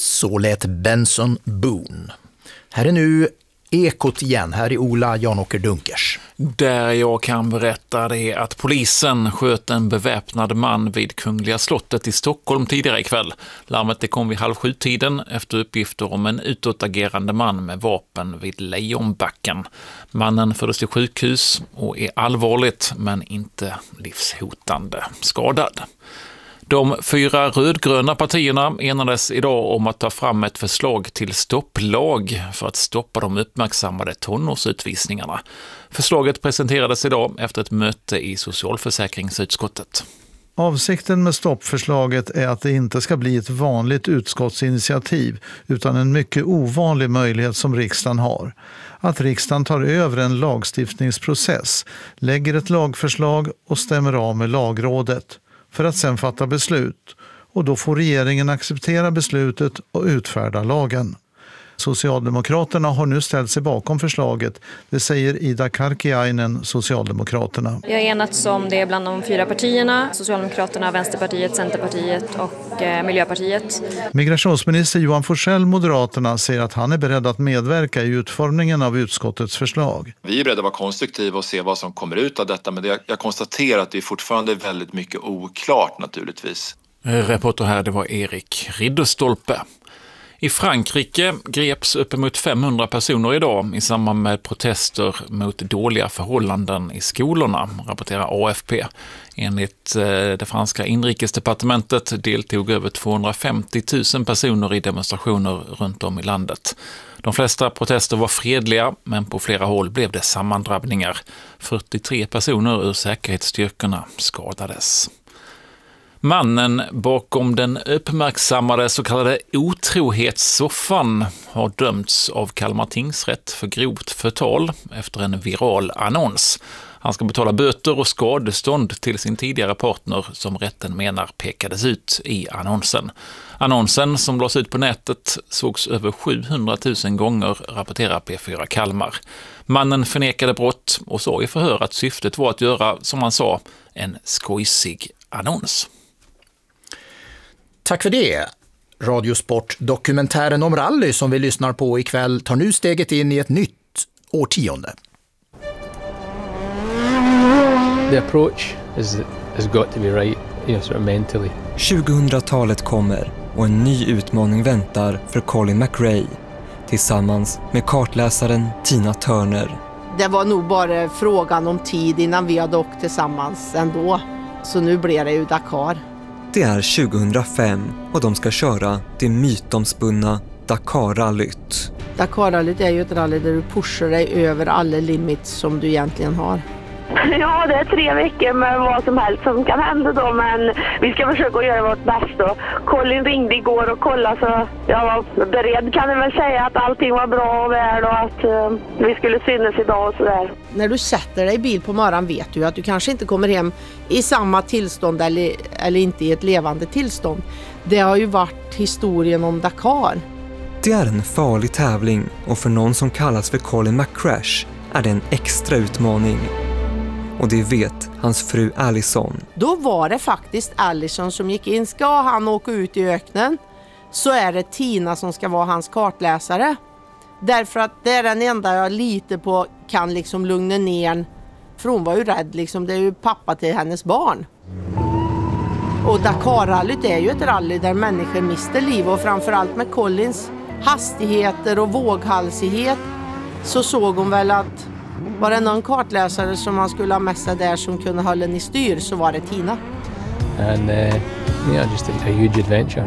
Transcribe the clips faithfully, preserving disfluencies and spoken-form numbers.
Så lät Benson Boone. Här är nu Ekot igen. Här är Ola Janåker Dunkers. Där jag kan berätta det att polisen sköt en beväpnad man vid Kungliga slottet i Stockholm tidigare ikväll. Larmet det kom vid halv sju tiden efter uppgifter om en utåtagerande man med vapen vid Lejonbacken. Mannen fördes till sjukhus och är allvarligt men inte livshotande skadad. De fyra rödgröna partierna enades idag om att ta fram ett förslag till stopplag för att stoppa de uppmärksammade tonårsutvisningarna. Förslaget presenterades idag efter ett möte i socialförsäkringsutskottet. Avsikten med stoppförslaget är att det inte ska bli ett vanligt utskottsinitiativ utan en mycket ovanlig möjlighet som riksdagen har. Att riksdagen tar över en lagstiftningsprocess, lägger ett lagförslag och stämmer av med lagrådet för att sedan fatta beslut, och då får regeringen acceptera beslutet och utfärda lagen. Socialdemokraterna har nu ställt sig bakom förslaget, det säger Ida Karkiainen, Socialdemokraterna. Jag har enats om det bland de fyra partierna, Socialdemokraterna, Vänsterpartiet, Centerpartiet och eh, Miljöpartiet. Migrationsminister Johan Forssell, Moderaterna, säger att han är beredd att medverka i utformningen av utskottets förslag. Vi är beredda att vara konstruktiva och se vad som kommer ut av detta, men det, jag konstaterar att det är fortfarande väldigt mycket oklart naturligtvis. Reporter här, det var Erik Ridderstolpe. I Frankrike greps uppemot femhundra personer idag i samband med protester mot dåliga förhållanden i skolorna, rapporterar A F P. Enligt det franska inrikesdepartementet deltog över tvåhundrafemtio tusen personer i demonstrationer runt om i landet. De flesta protester var fredliga, men på flera håll blev det sammandrabbningar. fyrtiotre personer ur säkerhetsstyrkorna skadades. Mannen bakom den uppmärksammade så kallade otrohetssoffan har dömts av Kalmar tingsrätt för grovt förtal efter en viral annons. Han ska betala böter och skadestånd till sin tidigare partner som rätten menar pekades ut i annonsen. Annonsen som lades ut på nätet sågs över sjuhundratusen gånger, rapporterar P fyra Kalmar. Mannen förnekade brott och sa i förhör att syftet var att göra, som han sa, en skojsig annons. Tack för det. Radiosport-dokumentären om rally som vi lyssnar på ikväll tar nu steget in i ett nytt årtionde. The approach is has got to be right, you know, sort of mentally. tjugohundratalet kommer och en ny utmaning väntar för Colin McRae tillsammans med kartläsaren Tina Turner. Det var nog bara frågan om tid innan vi hade åkt tillsammans ändå. Så nu blir det ju Dakar. Det är tjugohundrafem och de ska köra det mytomspunna Dakar-rallyt. Dakar-rallyt är ju ett rally där du pushar dig över alla limits som du egentligen har. Ja, det är tre veckor med vad som helst som kan hända då, men vi ska försöka göra vårt bästa. Colin ringde igår och kollade, så jag var beredd, kan jag väl säga, att allting var bra och väl och att uh, vi skulle synas idag och sådär. När du sätter dig i bil på morgonen vet du att du kanske inte kommer hem i samma tillstånd eller, eller inte i ett levande tillstånd. Det har ju varit historien om Dakar. Det är en farlig tävling och för någon som kallas för Colin McCrash är det en extra utmaning. Och det vet hans fru Allison. Då var det faktiskt Allison som gick in. Ska han åka ut i öknen så är det Tina som ska vara hans kartläsare. Därför att det är den enda jag lite på kan liksom lugna ner. För hon var ju rädd liksom. Det är ju pappa till hennes barn. Och Dakar-rallyt är ju ett rally där människor mister liv. Och framförallt med Collins hastigheter och våghalsighet så såg hon väl att var det någon kartläsare som man skulle ha med sig där som kunde hålla den i styr så var det Tina. And uh, yeah, just a, a huge adventure.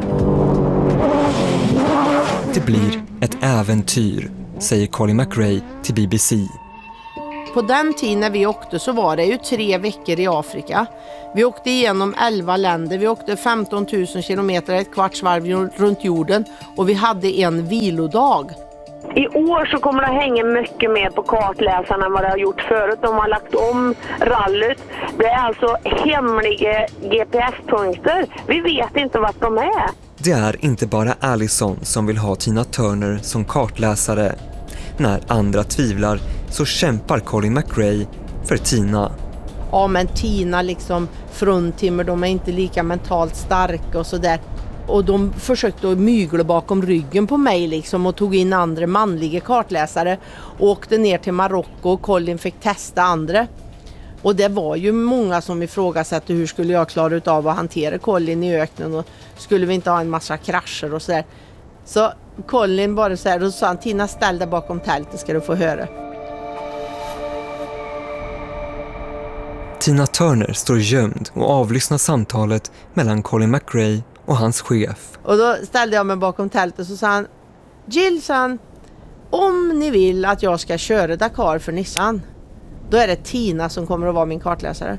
Det blir ett äventyr, säger Colin McRae till B B C. På den tiden när vi åkte så var det ju tre veckor i Afrika. Vi åkte igenom elva länder, vi åkte femton tusen kilometer, ett kvarts varv runt jorden och vi hade en vilodag. I år så kommer det hänga mycket mer på kartläsarna än vad det har gjort förut. De har lagt om rallyt. Det är alltså hemliga G P S-punkter. Vi vet inte vart de är. Det är inte bara Allison som vill ha Tina Turner som kartläsare. När andra tvivlar så kämpar Colin McRae för Tina. Ja, men Tina liksom fruntimmer, de är inte lika mentalt starka och sådär. Och de försökte att mygla bakom ryggen på mig liksom och tog in andra manliga kartläsare. Och åkte ner till Marocko och Colin fick testa andra. Och det var ju många som ifrågasatte hur skulle jag klara av att hantera Colin i öknen. Och skulle vi inte ha en massa krascher och sådär. Så Colin bara så här, då sa han, Tina, ställ dig bakom tältet ska du få höra. Tina Turner står gömd och avlyssnar samtalet mellan Colin McRae och hans chef. Och då ställde jag mig bakom tältet och så sa han, Jill, sa han, om ni vill att jag ska köra Dakar för Nissan, då är det Tina som kommer att vara min kartläsare.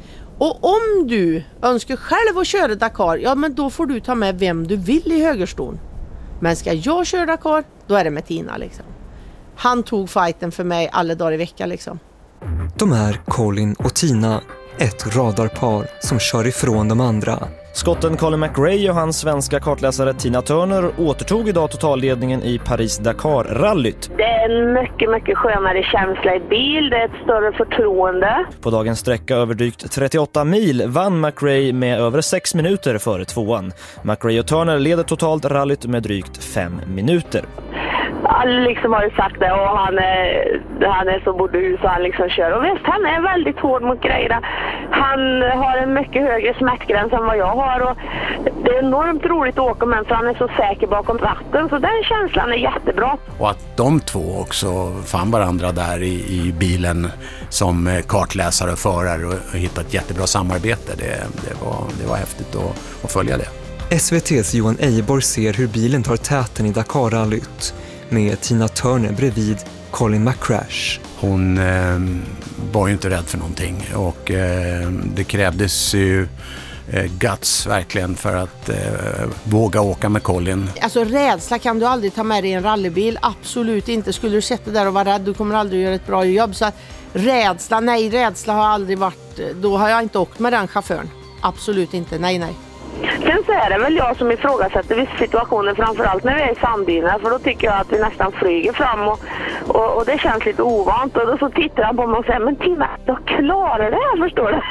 Och om du önskar själv att köra Dakar, ja men då får du ta med vem du vill i högerstolen. Men ska jag köra Dakar, då är det med Tina liksom. Han tog fighten för mig alla dagar i veckan liksom. De är Colin och Tina, ett radarpar som kör ifrån de andra. Skotten Colin McRae och hans svenska kartläsare Tina Turner återtog idag totalledningen i Paris-Dakar-rallyt. Det är en mycket, mycket skönare känsla i bil. Det är ett större förtroende. På dagens sträcka över drygt trettioåtta mil vann McRae med över sex minuter före tvåan. McRae och Turner leder totalt rallyt med drygt fem minuter. Alla liksom har ju sagt det och han är, han är så bordus och han liksom kör. Och visst, han är väldigt hård mot grejerna. Han har en mycket högre smärtgräns än vad jag har och det är enormt roligt att åka med för han är så säker bakom ratten. Så den känslan är jättebra. Och att de två också fann varandra där i, i bilen som kartläsare och förare och hittade ett jättebra samarbete. Det, det, var, det var häftigt att, att följa det. S V T:s Johan Ejeborg ser hur bilen tar täten i Dakar-rallyt med Tina Turner bredvid Colin McCrash. Hon eh, var ju inte rädd för någonting och eh, det krävdes ju eh, guts verkligen för att eh, våga åka med Colin. Alltså rädsla kan du aldrig ta med dig i en rallybil, absolut inte. Skulle du sätta där och vara rädd, du kommer aldrig göra ett bra jobb. Så att rädsla, nej rädsla har aldrig varit, då har jag inte åkt med den chauffören. Absolut inte, nej nej. Sen så är det väl jag som ifrågasätter vissa situationer, framförallt när vi är i sandbilarna, för då tycker jag att vi nästan flyger fram och, och, och det känns lite ovant och då så tittar han på mig och säger, men Tina, jag klarar det här, förstår du?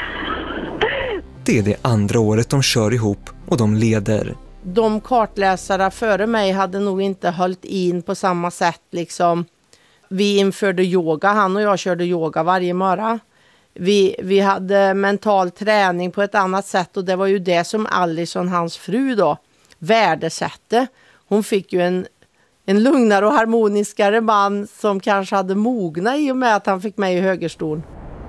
Det är det andra året de kör ihop och de leder. De kartläsare före mig hade nog inte hållit in på samma sätt liksom. Vi införde yoga, han och jag körde yoga varje morgon. Vi, vi hade mental träning på ett annat sätt och det var ju det som Allison, hans fru då, värdesatte. Hon fick ju en, en lugnare och harmoniskare man som kanske hade mogna i och med att han fick mig i högerstolen.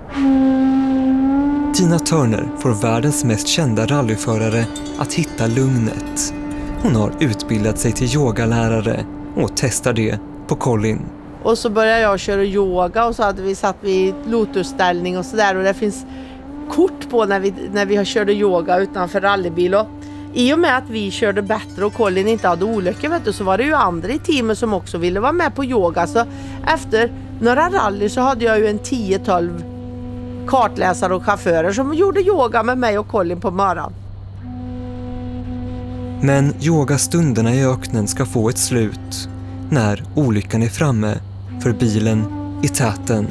Tina Turner får världens mest kända rallyförare att hitta lugnet. Hon har utbildat sig till yogalärare och testar det på Colin. Och så började jag köra yoga och så hade vi satt vid lotusställning och sådär. Och det finns kort på när vi, när vi körde yoga utanför rallybil. Och i och med att vi körde bättre och Colin inte hade olyckor, vet du, så var det ju andra i teamet som också ville vara med på yoga. Så efter några rally så hade jag ju en tio tolv kartläsare och chaufförer som gjorde yoga med mig och Colin på morgonen. Men yogastunderna i öknen ska få ett slut när olyckan är framme för bilen i täten.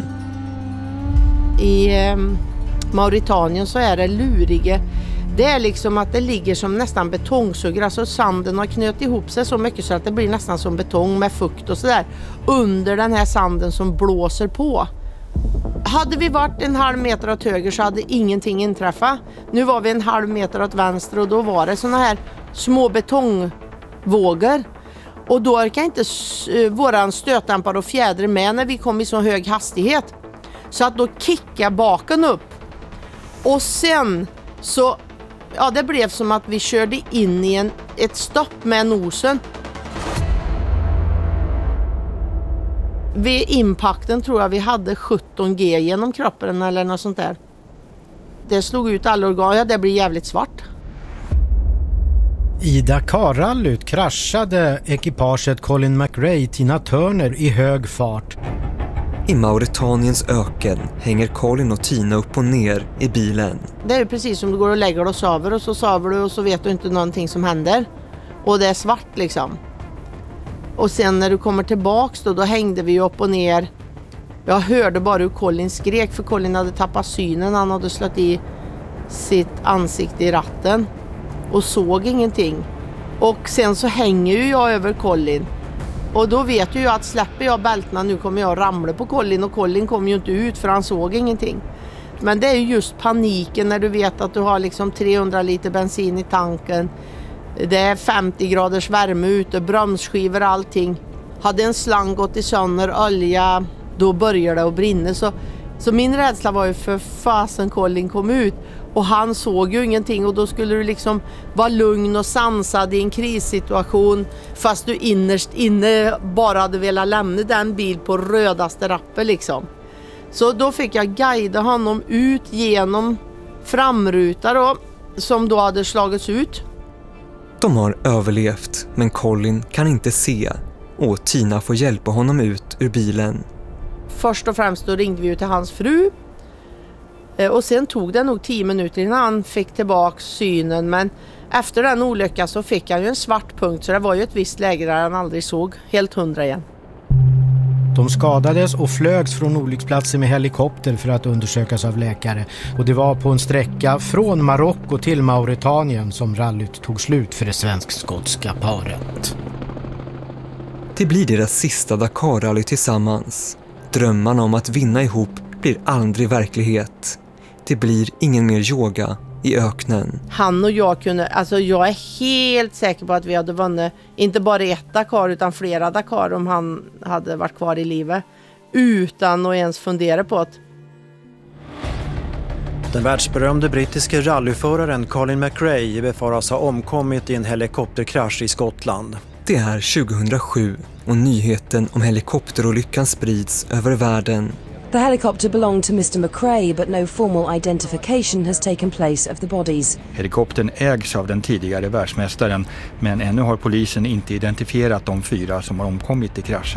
I eh, Mauritanien så är det lurige. Det är liksom att det ligger som nästan betongsuger. Alltså sanden har knöt ihop sig så mycket så att det blir nästan som betong med fukt och sådär. Under den här sanden som blåser på. Hade vi varit en halv meter åt höger så hade ingenting inträffat. Nu var vi en halv meter åt vänster och då var det såna här små betongvågor. Och då orkar inte våran stötdämpare och fjäder med när vi kom i så hög hastighet. Så att då kickar baken upp. Och sen så, ja det blev som att vi körde in i en, ett stopp med nosen. Vid impakten tror jag vi hade sjutton G genom kroppen eller något sånt där. Det slog ut alla organ, ja det blir jävligt svart. I Dakar-rallyt kraschade ekipaget Colin McRae Tina Turner i hög fart. I Mauretaniens öken hänger Colin och Tina upp och ner i bilen. Det är ju precis som du går och lägger dig och sover och så sover du och så vet du inte någonting som händer. Och det är svart liksom. Och sen när du kommer tillbaks då, då hängde vi upp och ner. Jag hörde bara hur Colin skrek för Colin hade tappat synen. Han hade slått i sitt ansikte i ratten och såg ingenting. Och sen så hänger ju jag över Colin. Och då vet ju jag att släpper jag bältena nu kommer jag ramla på Colin. Och Colin kommer ju inte ut för han såg ingenting. Men det är ju just paniken när du vet att du har liksom trehundra liter bensin i tanken. Det är femtio graders värme ute, bromsskivor och allting. Hade en slang gått i sönder, olja, då börjar det att brinna. Så, så min rädsla var ju för fasen Colin kom ut. Och han såg ju ingenting och då skulle du liksom vara lugn och sansad i en krissituation. Fast du innerst inne bara hade velat lämna den bil på rödaste rappen liksom. Så då fick jag guida honom ut genom framruta då, som då hade slagits ut. De har överlevt, men Colin kan inte se och Tina får hjälpa honom ut ur bilen. Först och främst då ringde vi ut till hans fru. Och sen tog det nog tio minuter innan han fick tillbaka synen. Men efter den olyckan så fick han ju en svart punkt. Så det var ju ett visst läge där han aldrig såg helt hundra igen. De skadades och flögs från olycksplatsen med helikopter för att undersökas av läkare. Och det var på en sträcka från Marocko till Mauritanien som rallyt tog slut för det svensk-skotska paret. Det blir deras sista Dakar-rally tillsammans. Drömmarna om att vinna ihop blir aldrig verklighet. Det blir ingen mer yoga i öknen. Han och jag kunde, alltså jag är helt säker på att vi hade vunnit inte bara ett Dakar utan flera Dakar om han hade varit kvar i livet. Utan att ens fundera på det. Den världsberömde brittiske rallyföraren Colin McRae befaras ha omkommit i en helikopterkrasch i Skottland. Det är tjugohundrasju och nyheten om helikopterolyckan sprids över världen. The helicopter belonged to mister McRae, but no formal identification has taken place of the bodies. Helikoptern ägs av den tidigare världsmästaren, men ännu har polisen inte identifierat de fyra som har omkommit i kraschen.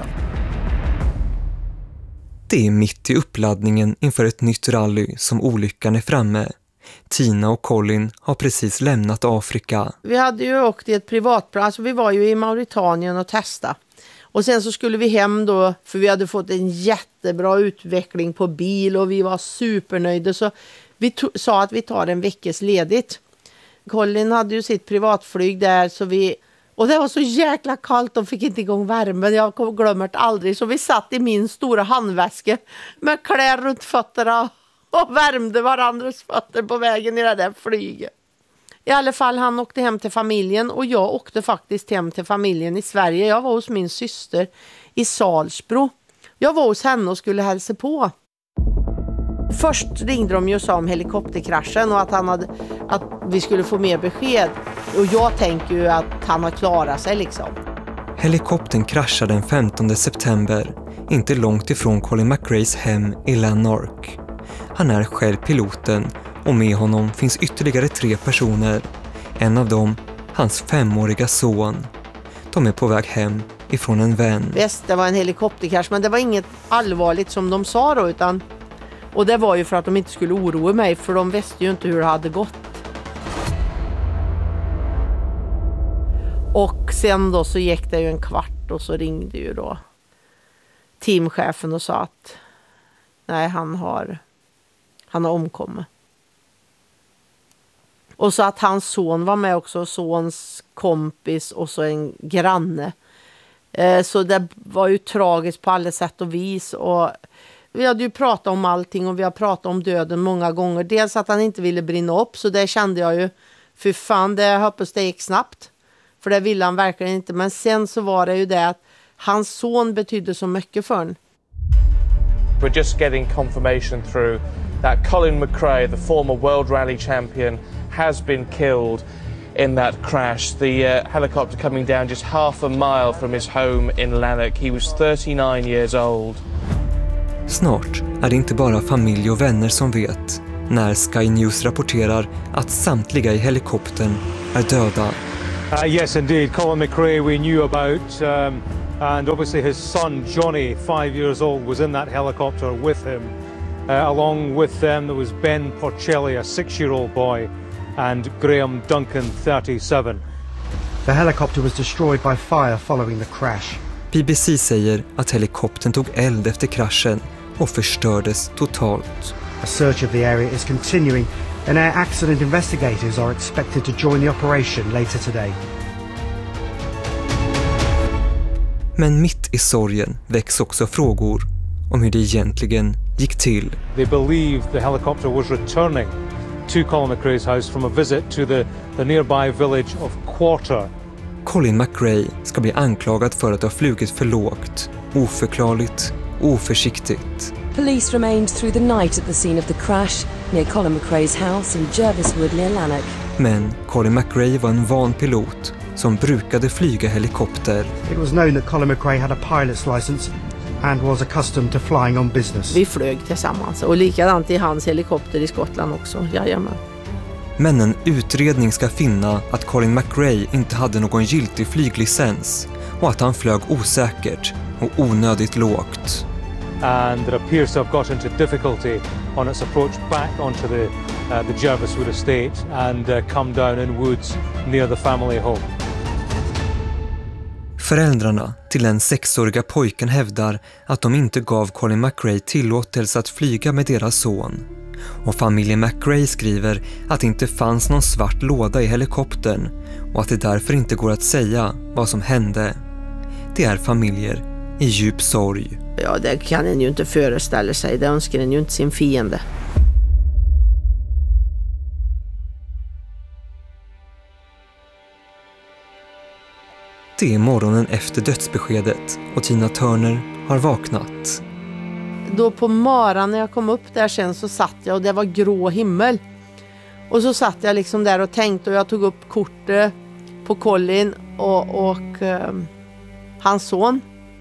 Det är mitt i uppladdningen inför ett nytt rally som olyckan är framme. Tina och Colin har precis lämnat Afrika. Vi hade ju åkt i ett privatplan, alltså vi var ju i Mauritanien och testa. Och sen så skulle vi hem då, för vi hade fått en jättebra utveckling på bil och vi var supernöjda. Så vi to- sa att vi tar en veckas ledigt. Colin hade ju sitt privatflyg där så vi... Och det var så jäkla kallt, de fick inte igång värmen. Jag glömmer det aldrig. Så vi satt i min stora handväska med kläder runt fötterna och värmde varandras fötter på vägen i det där flyget. I alla fall han åkte hem till familjen och jag åkte faktiskt hem till familjen i Sverige. Jag var hos min syster i Salsbro. Jag var hos henne och skulle hälsa på. Först ringde de ju och sa om helikopterkraschen och att, han hade, att vi skulle få mer besked. Och jag tänker ju att han har klarat sig liksom. Helikoptern kraschade den femtonde september, inte långt ifrån Colin McRaes hem i Lanark. Han är själv piloten och med honom finns ytterligare tre personer. En av dem, hans femåriga son. De är på väg hem ifrån en vän. Visst, det var en helikopterkrasch men det var inget allvarligt som de sa då utan... Och det var ju för att de inte skulle oroa mig för de visste ju inte hur det hade gått. Och sen då så gick det ju en kvart och så ringde ju då teamchefen och sa att nej, han har, han har omkommit. Och så att hans son var med också, sons kompis och så en granne. Eh, så det var ju tragiskt på alla sätt och vis. Och vi hade ju pratat om allting och vi har pratat om döden många gånger. Dels att han inte ville brinna upp, så det kände jag ju, för fan, det hoppas det gick snabbt. För det ville han verkligen inte. Men sen så var det ju det att hans son betydde så mycket för honom. We're just getting confirmation through that Colin McRae, the former World Rally champion, has been killed in that crash. The uh, helicopter coming down just half a mile from his home in Lanark. He was thirty-nine years old. Snart är det inte bara familj och vänner som vet när Sky News rapporterar att samtliga i helikoptern är döda. Uh, yes, indeed. Colin McRae we knew about, um, and obviously his son Johnny, five years old, was in that helicopter with him. Uh, along with them there was Ben Porcelli, a six-year-old boy, and Graham Duncan, thirty-seven. The helicopter was destroyed by fire following the crash. B B C säger att helikoptern tog eld efter kraschen och förstördes totalt. A search of the area is continuing and air accident investigators are expected to join the operation later today. Men mitt i sorgen väcks också frågor om hur det egentligen gick till. They believe the helicopter was returning to Colin McRae's house from a visit to the, the nearby village of Quarter. Colin McRae ska bli anklagad för att ha flugit för lågt, oförklarligt, oförsiktigt. Police remained through the night at the scene of the crash near Colin McRae's house in Jerviswood near Lanark. Men Colin McRae var en van pilot som brukade flyga helikopter. It was known that Colin McRae had a pilot's license and was accustomed to flying on business. Vi flög tillsammans och likadant i hans helikopter i Skottland också. Jajamän. Men en utredning ska finna att Colin McRae inte hade någon giltig flyglicens och att han flög osäkert och onödigt lågt. And it appears to have got into difficulty on its approach back onto the, uh, the Jerviswood estate and uh, come down in woods near the family home. Föräldrarna till den sexåriga pojken hävdar att de inte gav Colin McRae tillåtelse att flyga med deras son. Och familjen McRae skriver att det inte fanns någon svart låda i helikoptern och att det därför inte går att säga vad som hände. Det är familjer i djup sorg. Ja, det kan en ju inte föreställa sig. Det önskar en ju inte sin fiende. Det är morgonen efter dödsbeskedet och Tina Turner har vaknat. Då på morgonen när jag kom upp där sen så satt jag och det var grå himmel. Och så satt jag liksom där och tänkte och jag tog upp kortet på Colin och, och eh, hans son.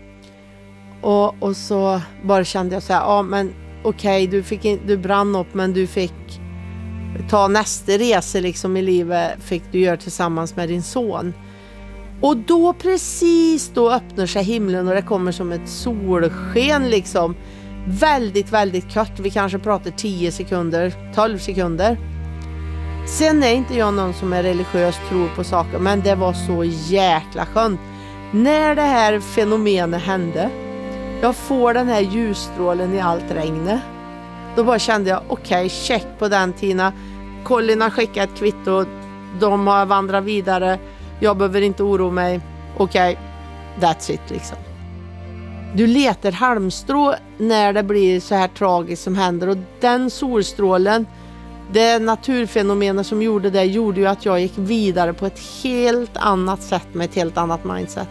Och, och så bara kände jag så här, ja men okej, okay, du, fick in, du brann upp men du fick ta nästa resa liksom i livet fick du göra tillsammans med din son. Och då precis då öppnar sig himlen och det kommer som ett solsken liksom. Väldigt, väldigt kort. Vi kanske pratar tio sekunder, tolv sekunder. Sen är inte jag någon som är religiös tror på saker, men det var så jäkla skönt. När det här fenomenet hände, jag får den här ljusstrålen i allt regnet. Då bara kände jag, okej, okay, check på den Tina. Colin har skickat ett kvitto, de har vandrat vidare. Jag behöver inte oroa mig. Okej, okay, that's it liksom. Du letar halmstrå när det blir så här tragiskt som händer. Och den solstrålen, det naturfenomenet som gjorde det, gjorde ju att jag gick vidare på ett helt annat sätt med ett helt annat mindset.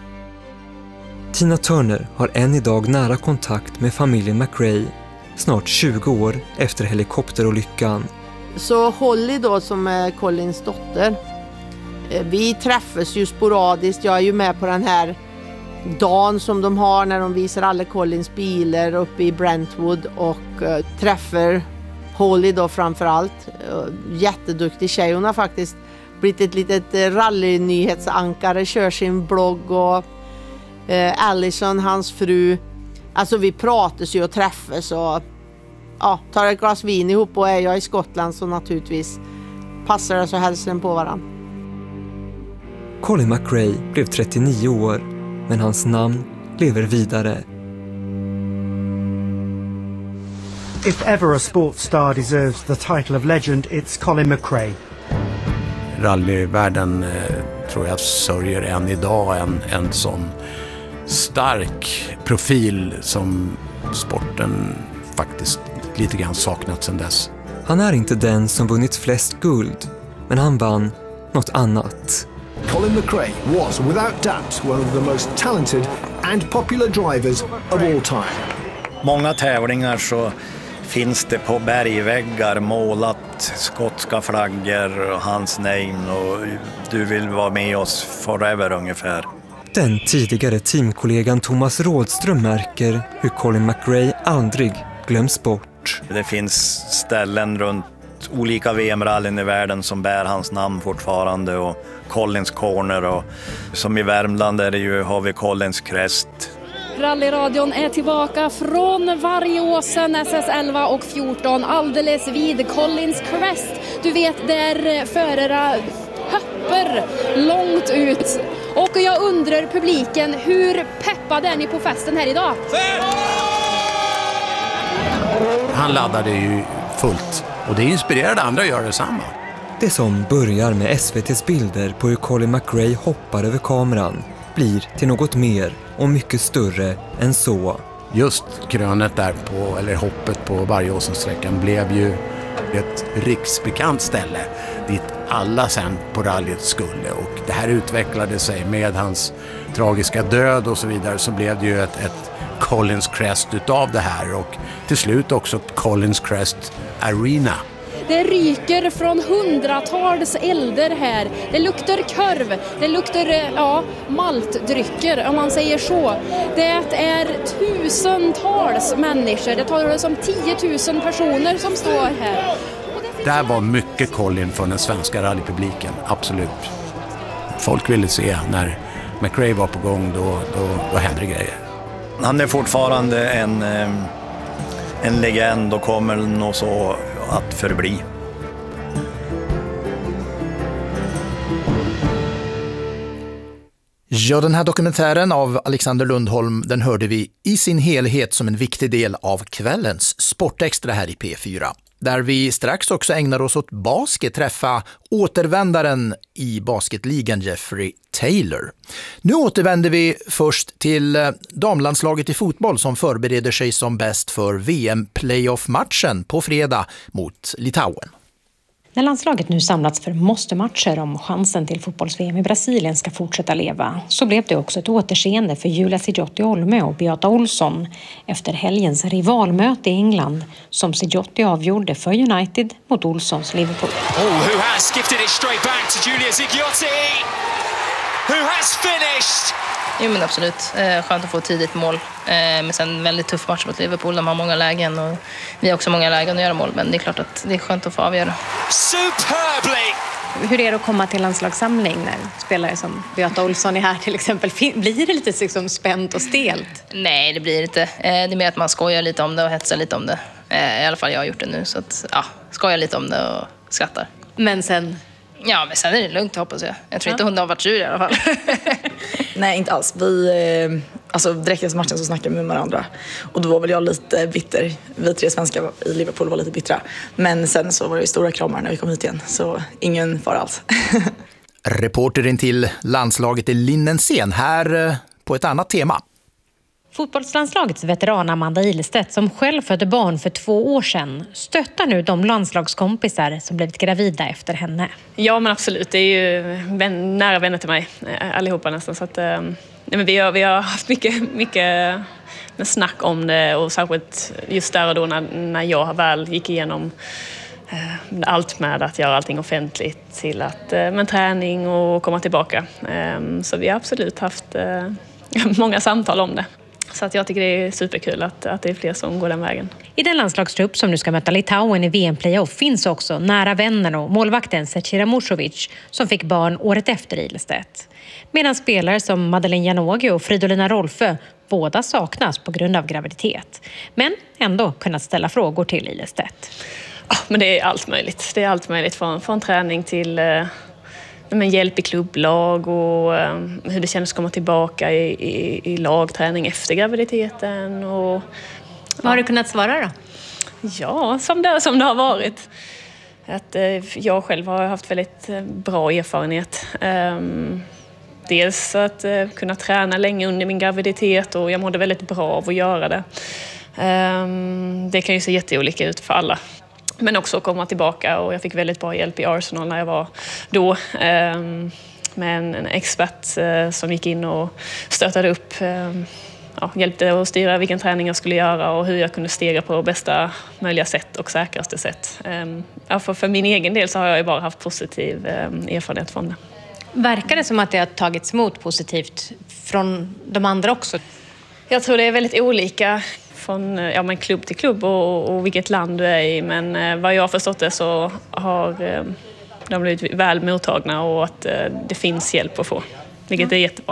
Tina Turner har än idag nära kontakt med familjen McRae, snart tjugo år efter helikopterolyckan. Så Holly då, som är Collins dotter, vi träffas ju sporadiskt. Jag är ju med på den här dagen som de har när de visar alla Collins bilar uppe i Brentwood och uh, träffar Holly då framförallt. Uh, jätteduktig tjej. Hon har faktiskt blivit ett litet uh, rallynyhetsankare, kör sin blogg och uh, Allison, hans fru. Alltså vi pratas ju och träffas och ja, tar ett glas vin ihop och är jag i Skottland så naturligtvis passar det så hälsen på varandra. Colin McRae blev trettionio år, men hans namn lever vidare. If ever a sports star deserves the title of legend, it's Colin McRae. Rallyvärlden eh, tror jag sörjer än idag en, en sån stark profil som sporten faktiskt lite grann saknat sedan dess. Han är inte den som vunnit flest guld, men han vann något annat. Colin McRae was without doubt one of the most talented and popular drivers of all time. Många tävlingar så finns det på bergväggar målat skotska flaggor och hans namn och du vill vara med oss forever ungefär. Den tidigare teamkollegan Thomas Rådström märker hur Colin McRae aldrig glöms bort. Det finns ställen runt olika V M-rallyn i världen som bär hans namn fortfarande och Collins Corner och som i Värmland är det ju, har vi Collins Crest. Rallyradion är tillbaka från Vargåsen S S elva och fjorton alldeles vid Collins Crest. Du vet där förare hoppar långt ut. Och jag undrar publiken, hur peppade är ni på festen här idag? Han laddade ju fullt och det inspirerade andra att göra detsamma. Det som börjar med S V T:s bilder på hur Colin McRae hoppar över kameran blir till något mer och mycket större än så. Just krönet där på, eller hoppet på Vargåsensträckan blev ju ett riksbekant ställe dit alla sen på rallyt skulle, och det här utvecklade sig med hans tragiska död och så vidare, så blev det ju ett, ett Collins Crest utav det här, och till slut också Collins Crest Arena. Det ryker från hundratals elder här. Det luktar korv, det luktar ja, maltdrycker om man säger så. Det är tusentals människor, det talar om tiotusen personer som står här. Där var mycket Colin från den svenska rallypubliken, absolut. Folk ville se när McRae var på gång, då, då, då hände det grejer. Han är fortfarande en, en legend och kommer nog så att förbli. Ja, den här dokumentären av Alexander Lundholm, den hörde vi i sin helhet som en viktig del av kvällens Sportextra här i P fyra. Där vi strax också ägnar oss åt basket, träffa återvändaren i basketligan Jeffrey Taylor. Nu återvänder vi först till damlandslaget i fotboll som förbereder sig som bäst för V M-playoff-matchen på fredag mot Litauen. När landslaget nu samlats för måste-matcher om chansen till fotbolls-V M i Brasilien ska fortsätta leva, så blev det också ett återseende för Julia Sijotti Olme och Beata Olsson efter helgens rivalmöte i England som Sijotti avgjorde för United mot Olssons Liverpool. Oh, who has gifted it straight back to Julia Sijotti? Who has finished? Jo, men absolut. Eh, skönt att få tidigt mål. Eh, men sen väldigt tuff match mot Liverpool. De har många lägen och vi har också många lägen att göra mål. Men det är klart att det är skönt att få avgöra. Superbly! Hur är det att komma till landslagssamling när spelare som Beata Olsson är här till exempel? Blir det lite liksom spänt och stelt? Nej, det blir det inte. Eh, det är mer att man skojar lite om det och hetsar lite om det. Eh, I alla fall jag har gjort det nu. Så att, ja, skojar lite om det och skrattar. Men sen... Ja, men sen är det lugnt, hoppas jag. Jag tror ja. inte hon har varit sur i alla fall. Nej, inte alls. Vi, alltså, direkt efter matchen så snackade vi med varandra. Och då var väl jag lite bitter. Vi tre svenskar i Liverpool var lite bittra. Men sen så var det stora kramar när vi kom hit igen. Så ingen fara alls. Reporterin till landslaget i Linnensén här på ett annat tema. Fotbollslandslagets veteran Amanda Ilestedt, som själv födde barn för två år sedan, stöttar nu de landslagskompisar som blivit gravida efter henne. Ja, men absolut. Det är ju vän, nära vänner till mig, allihopa nästan. Så att, eh, men vi, har, vi har haft mycket, mycket med snack om det, och särskilt just där och då när, när jag väl gick igenom eh, allt med att göra allting offentligt till att eh, med träning och komma tillbaka. Eh, så vi har absolut haft eh, många samtal om det. Så att jag tycker det är superkul att, att det är fler som går den vägen. I den landslagstrupp som nu ska möta Litauen i V M-playoff finns också nära vännen och målvakten Zecira Musovic som fick barn året efter Ilestedt. Medan spelare som Madeleine Janogy och Fridolina Rolfö båda saknas på grund av graviditet. Men ändå kunnat ställa frågor till Ilestedt. Ja, men det är allt möjligt. Det är allt möjligt från, från träning till... Eh... Men hjälp i klubblag och um, hur det känns att komma tillbaka i, i, i lagträning efter graviditeten. Och, Vad ja. har du kunnat svara då? Ja, som det, som det har varit. Att, uh, jag själv har haft väldigt uh, bra erfarenhet. Um, dels att uh, kunna träna länge under min graviditet, och jag mådde väldigt bra av att göra det. Um, det kan ju se jätteolika ut för alla. Men också komma tillbaka, och jag fick väldigt bra hjälp i Arsenal när jag var då. Med en expert som gick in och stöttade upp, ja, hjälpte att styra vilken träning jag skulle göra och hur jag kunde stega på bästa möjliga sätt och säkraste sätt. Ja, för, för min egen del så har jag ju bara haft positiv erfarenhet från det. Verkar det som att det har tagits emot positivt från de andra också? Jag tror det är väldigt olika från ja, men klubb till klubb och, och vilket land du är i. Men eh, vad jag har förstått det så har eh, de blivit väl mottagna, och att eh, det finns hjälp att få, vilket är jättebra.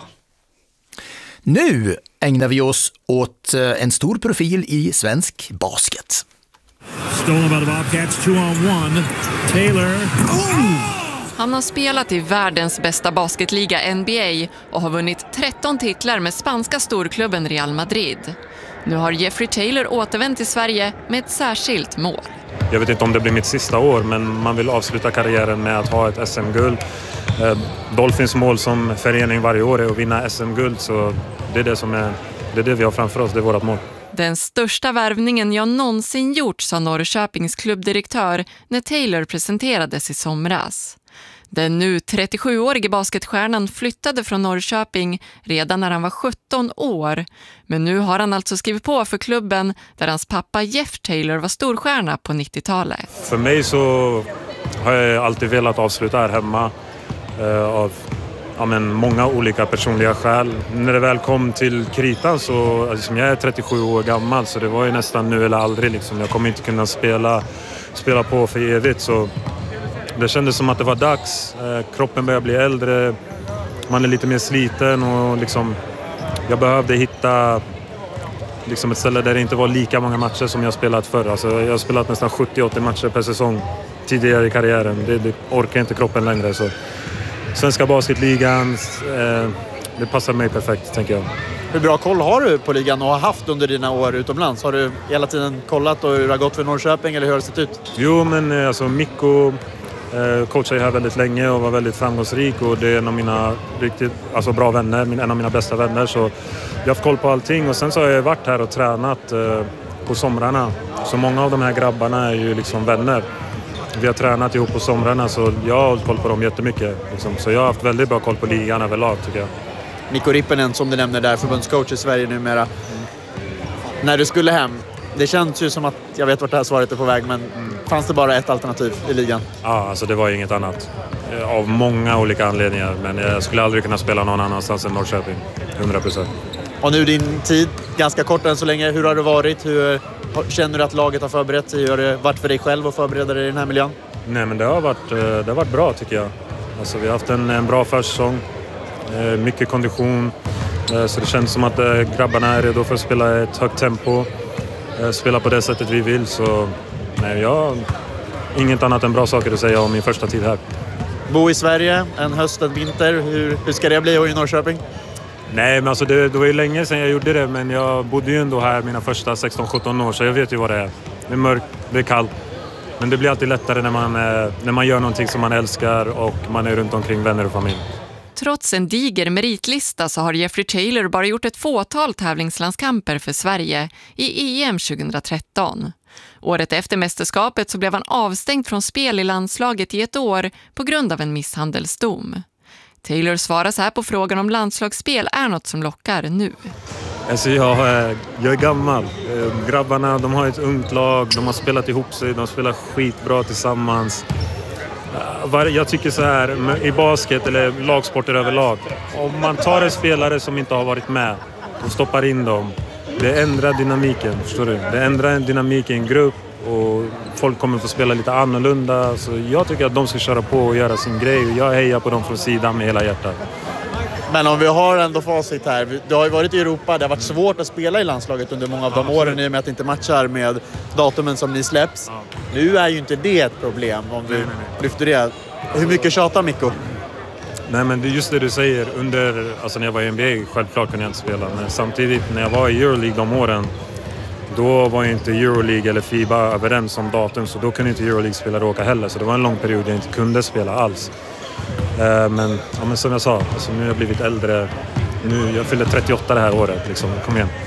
Nu ägnar vi oss åt eh, en stor profil i svensk basket. Stolen by the Bobcats, two on one. Taylor. Oh! Han har spelat i världens bästa basketliga N B A och har vunnit tretton titlar med spanska storklubben Real Madrid. Nu har Jeffrey Taylor återvänt till Sverige med ett särskilt mål. Jag vet inte om det blir mitt sista år, men man vill avsluta karriären med att ha ett S M-guld. Eh, Dolphins mål som förening varje år är att vinna S M-guld, så det är det som är, det är det vi har framför oss, det är vårt mål. Den största värvningen jag någonsin gjort, sa Norrköpings klubbdirektör när Taylor presenterades i somras. Den nu trettiosjuårige basketstjärnan flyttade från Norrköping redan när han var sjutton år. Men nu har han alltså skrivit på för klubben där hans pappa Jeff Taylor var storstjärna på nittiotalet. För mig så har jag alltid velat avsluta här hemma eh, av ja, men många olika personliga skäl. När det väl kom till kritan så, alltså, jag är trettiosju år gammal, så det var ju nästan nu eller aldrig. Liksom. Jag kommer inte kunna spela, spela på för evigt, så det kändes som att det var dags. Eh, kroppen börjar bli äldre, man är lite mer sliten och liksom, jag behövde hitta liksom ett ställe där det inte var lika många matcher som jag spelat förr. Alltså, jag har spelat nästan sjuttio till åttio matcher per säsong tidigare i karriären. Det, det orkar inte kroppen längre. Så. Svenska basketligan, eh, det passar mig perfekt, tänker jag. Hur bra koll har du på ligan och har haft under dina år utomlands? Har du hela tiden kollat och hur det har gått för Norrköping, eller hur har det sett ut? Jo, men alltså Mikko eh, coachade här väldigt länge och var väldigt framgångsrik, och det är en av mina riktigt alltså bra vänner, en av mina bästa vänner, så jag har haft koll på allting. Och sen så har jag varit här och tränat eh, på somrarna, så många av de här grabbarna är ju liksom vänner. Vi har tränat ihop på somrarna, så jag har hållit koll på dem jättemycket. Liksom. Så jag har haft väldigt bra koll på ligan överlag, tycker jag. Mikko Rippinen, som du nämnde där, förbundscoach i Sverige numera. Mm. När du skulle hem, det känns ju som att jag vet vart det här svaret är på väg, men mm. fanns det bara ett alternativ i ligan? Ja, alltså det var inget annat. Av många olika anledningar, men jag skulle aldrig kunna spela någon annanstans än Norrköping. hundra procent. Och nu din tid, ganska kort än så länge, hur har det varit? Hur känner du att laget har förberett sig? Hur har det varit för dig själv att förbereda dig i den här miljön? Nej, men det har varit, det har varit bra, tycker jag. Alltså, vi har haft en, en bra försäsong, mycket kondition, så det känns som att grabbarna är redo för att spela ett högt tempo, spela på det sättet vi vill. Så nej, jag har inget annat än bra saker att säga om min första tid här. Bo i Sverige, en höst, en vinter, hur, hur ska det bli och i Norrköping? Nej, men alltså det, det var ju länge sedan jag gjorde det, men jag bodde ju ändå här mina första sexton sjutton år, så jag vet ju vad det är. Det är mörkt, det är kallt, men det blir alltid lättare när man, när man gör någonting som man älskar och man är runt omkring vänner och familj. Trots en diger meritlista så har Jeffrey Taylor bara gjort ett fåtal tävlingslandskamper för Sverige i E M tjugohundratretton. Året efter mästerskapet så blev han avstängd från spel i landslaget i ett år på grund av en misshandelsdom. Taylor svarar så här på frågan om landslagsspel är något som lockar nu. Alltså jag, jag är gammal. Grabbarna, de har ett ungt lag, de har spelat ihop sig, de spelar skitbra tillsammans. Jag tycker så här, i basket eller lagsporter överlag, om man tar en spelare som inte har varit med och stoppar in dem, det ändrar dynamiken, förstår du? Det ändrar en dynamik i en grupp och folk kommer få spela lite annorlunda. Så jag tycker att de ska köra på och göra sin grej, och jag hejar på dem från sidan med hela hjärtat. Men om vi har ändå facit här, du har ju varit i Europa, det har varit svårt att spela i landslaget under många av de ja, åren i och med att det inte matchar med datumen som ni släpps. Ja. Nu är ju inte det ett problem om vi nej, nej, nej. lyfter det. Hur mycket tjatar Mikko? Nej, men det är just det du säger. Under, alltså när jag var i N B A, självklart kunde jag inte spela. Men samtidigt när jag var i Euroleague de åren, då var ju inte Euroleague eller FIBA överens om datum, så då kunde inte Euroleague-spelare åka heller. Så det var en lång period jag inte kunde spela alls. Men, ja, men som jag sa, alltså nu har jag blivit äldre. Nu, jag fyller trettioåtta det här året, liksom. Kom igen.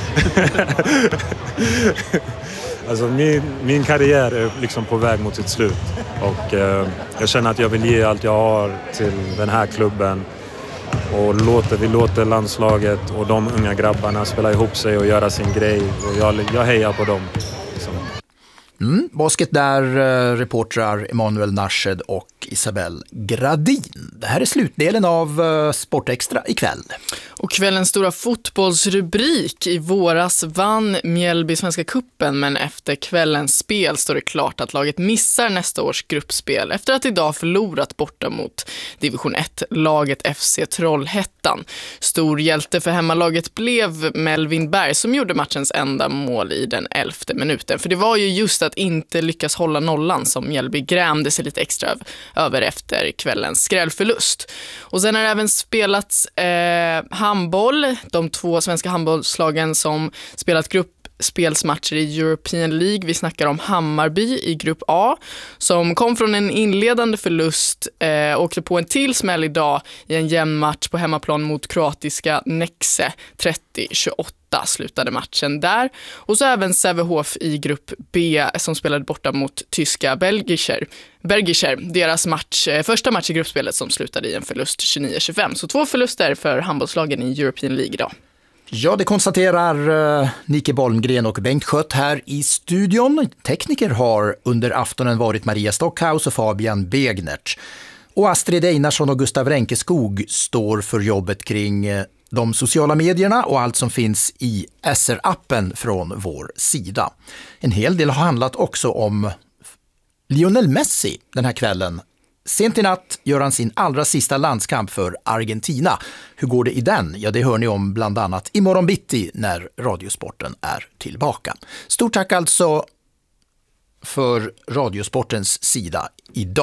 Alltså min, min karriär är liksom på väg mot sitt slut. Och eh, jag känner att jag vill ge allt jag har till den här klubben. Och låter, vi låter landslaget och de unga grabbarna spela ihop sig och göra sin grej. Och jag, jag hejar på dem. Liksom. Mm, basket där, reportrar Emanuel Narshed och Isabelle Gradin. Det här är slutdelen av uh, Sportextra ikväll. Och kvällens stora fotbollsrubrik: i våras vann Mjällby Svenska kuppen, men efter kvällens spel står det klart att laget missar nästa års gruppspel efter att idag förlorat borta mot division ett-laget F C Trollhättan. Stor hjälte för hemmalaget blev Melvin Berg, som gjorde matchens enda mål i den elfte minuten. För det var ju just att inte lyckas hålla nollan som Mjällby grämde sig lite extra över efter kvällens skrällförlust. Och sen har det även spelats eh, handboll. De två svenska handbollslagen som spelat grupp slutspelsmatcher i European League. Vi snackar om Hammarby i grupp A som kom från en inledande förlust eh, och åkte på en till smäll idag i en jämn match på hemmaplan mot kroatiska Nexe. trettio tjugoåtta slutade matchen där. Och så även Sävehof i grupp B som spelade borta mot tyska Belgischer. Bergischer, deras match, första match i gruppspelet som slutade i en förlust tjugonio tjugofem. Så två förluster för handbollslagen i European League idag. Ja, det konstaterar uh, Nike Bolmgren och Bengt Schött här i studion. Tekniker har under aftonen varit Maria Stockhaus och Fabian Begnert. Och Astrid Einarsson och Gustav Ränkeskog står för jobbet kring uh, de sociala medierna och allt som finns i S R-appen från vår sida. En hel del har handlat också om Lionel Messi den här kvällen. Sent i natt gör han sin allra sista landskamp för Argentina. Hur går det i den? Ja, det hör ni om bland annat imorgon bitti när Radiosporten är tillbaka. Stort tack alltså för Radiosportens sida idag.